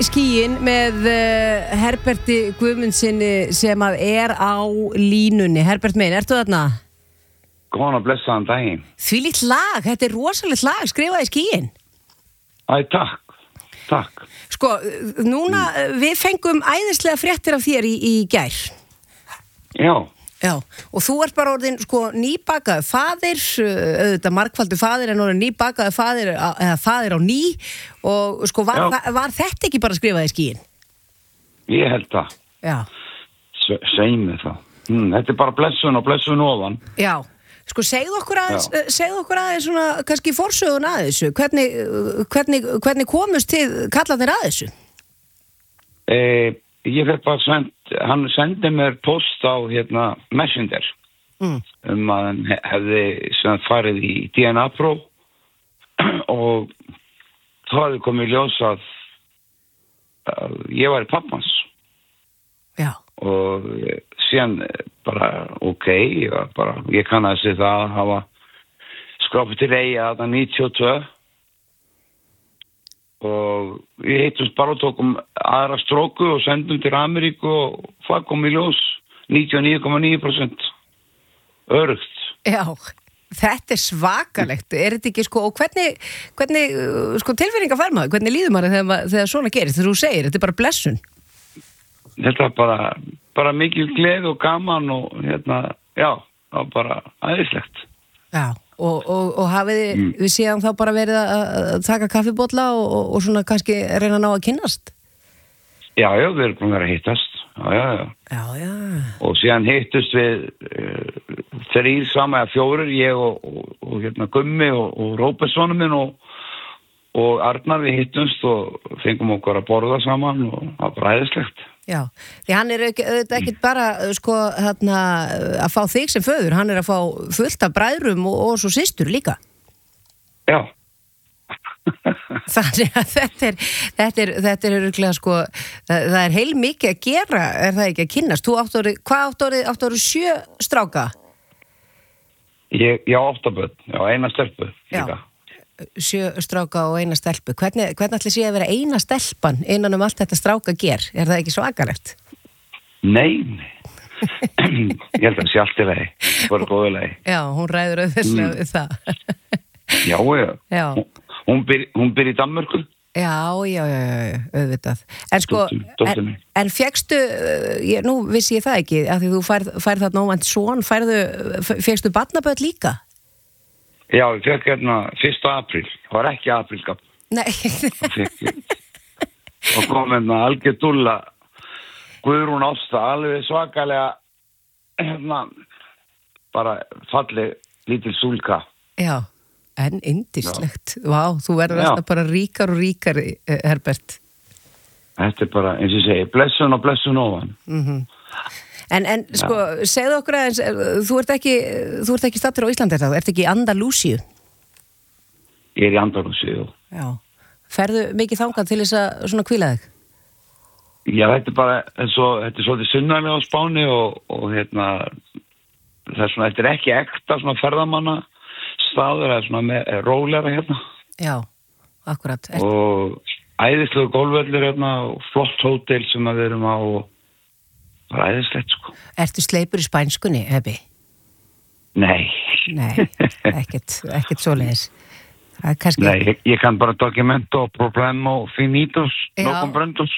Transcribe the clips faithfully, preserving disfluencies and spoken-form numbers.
Skíin með uh, Herberti Guðmundsinni sem að er á línunni. Herbert minn, ertu þarna? Góðan og blessaðan daginn. Því lít lag, þetta er rosalegt lag, skrifaði Skíin. Æ, takk, takk. Sko, núna mm. við fengum æðislega fréttir af þér í, í gær. Já. Já, og þú ert bara orðin sko nýbakaður faðir, auðvitað margfaldur faðir en orðin nýbakaður faðir, eða faðir á ný og sko var, var þetta ekki bara skrifað í Skíin? Ég held það. Já. Segð mér það. Mm, þetta er bara blessun og blessun ofan. Já, sko segðu okkur aðeins, segðu okkur aðeins svona kannski forsögun að þessu, hvernig, hvernig, hvernig komust þið kallarnir að þessu? Eh, ég fekk bara send, hann sendi mér post á hérna Messenger mm. um að hann hefði sem farið í D N A-próf og þá hefði komið ljós að, að ég var í pappans. Já. Og síðan bara ok, ég, bara, ég kannaði sig það að hafa skrápið til eiga þetta níutíu og tvö og við hittumst bara og tókum aðra stróku og sendum til Ameríku og það kom í ljós níutíu og níu komma níu prósent örugt. Já, þetta er svakalegt, er þetta ekki sko, og hvernig, hvernig sko tilfinninga fær maður, hvernig líður maður þegar, þegar svona gerist, þegar þú segir, þetta er bara blessun? Þetta er bara, bara mikil gleði og gaman og hérna, já, það var bara æðislegt. Já. Og, og, og hafið þið mm. við síðan þá bara verið að taka kaffibotla og, og, og svona kannski reyna að ná að kynnast? Já, já, við erum búin að vera að hittast. Já, já, já. Já, já. Og síðan hittust við uh, þrír sama eða fjórir, ég og, og, og hérna Gummi og, og Róbertssonu minn og, og Arnar við hittumst og fengum okkur að borða saman og það var bara æðislegt. Já, því hann er ekki, ekki bara sko, hérna, að fá þig sem föður, hann er að fá fullt af bræðrum og, og svo systur líka. Já. Þannig að þetta er, þetta er, þetta er öruglega sko, það, það er heil mikið að gera, er það ekki að kynnast? Þú átt orðið, hvað átt orðið, átt orðið sjö stráka? Ég, já, áttaböld, já, eina stelpu líka. Já. Sjö stráka og eina stelpu. Hvernig, hvernig ætli sé að vera eina stelpan innan um allt þetta stráka ger? Er það ekki svakalegt? Nei, ég held að það sé allt í lagi, bara góðu lagi. Já, hún ræður auðvitað við það. Já, já. Já. Hún byr, hún byr í Danmörku. Já, já, já, já, auðvitað. En sko, en, en fékkstu, ég, nú vissi ég það ekki, að því þú færð, færð þarna óvænt son, færðu, fékkstu barnabörn líka? Já, ég fekk hérna fyrsta apríl. Það var ekki aprílskap. Nei. Og kom hérna algjör dúlla Guðrún Ásta, alveg svakalega hérna bara falleg lítil súlka. Já, en yndislegt. Vá, þú verður alltaf bara ríkar og ríkar, Herbert. Þetta er bara, eins og ég segi, blessun og blessun ofan. Mhm. En, en sko, segðu okkur aðeins, þú ert ekki, þú ert ekki stattur á Íslandi þá, ert ekki í Andalúsíu? Ég er í Andalúsíu. Já. Ferðu mikið þangað til þess að svona hvíla þig? Já, þetta er bara, svo, þetta er svolítið sunnarlega á Spáni og, og hérna, það er svona, þetta er ekki ekta svona ferðamanna staður, það er svona með, er rólegra hérna. Já, akkurat. Er... Og æðislega gólfvellir hérna og flott hótel sem við erum á og bara æðislegt, sko. Ertu sleipur í spænskunni, Hebi? Nei. Nei, ekkert, ekkert svoleiðis. Kannski... Nei, ég, ég kann bara documento, problemo, finitos, no comprendos.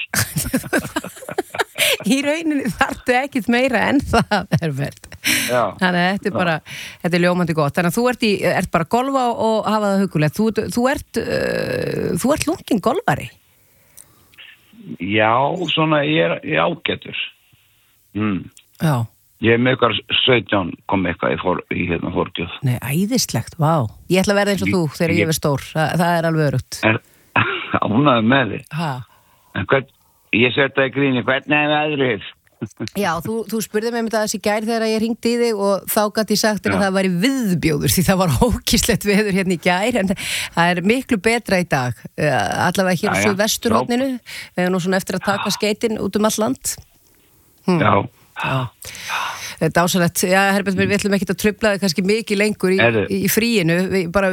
Í rauninni þarftu ekkert meira en það, Herbert. Já. Þannig að þetta er bara, þetta er ljómandi gott. Þannig að þú ert, í, ert bara að golfa og hafa það hugulegt. Þú, þú ert, uh, þú ert lungin golfari. Já, svona, ég er, ég er ágætur. Mm. Já. Ég er með eitthvað sautján kom eitthvað í, for, í hérna fórgjöð. Nei, æðislegt, vá. Ég ætla að verða eins og ég, þú þegar ég, ég er stór. Þa, það er alveg örugt. Ánægður með þig. Hæ? En hvern, ég setja í gríni, hvernig er veðrið? Já, þú, þú spurði mig um þetta þessi gær þegar ég hringdi í þig og þá gæti ég sagt að það væri viðbjóður því það var ókíslegt veður hérna í gær en það er miklu betra í dag. Allavega hér á suðvesturhorninu. Við erum nú svona eftir að taka skeitin út um all land. Hm. Já. Já. Þetta ásæðilegt, já Herbert, við ætlum ekki að trufla það kannski mikið lengur í, í fríinu, við bara